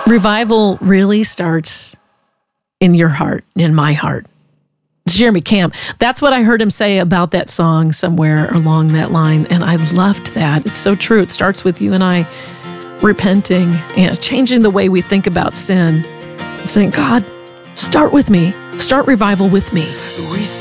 Revival really starts in your heart, in my heart. It's Jeremy Camp. That's what I heard him say about that song somewhere along that line, and I loved that. It's so true. It starts with you and I repenting and changing the way we think about sin and saying, God, start with me. Start revival with me.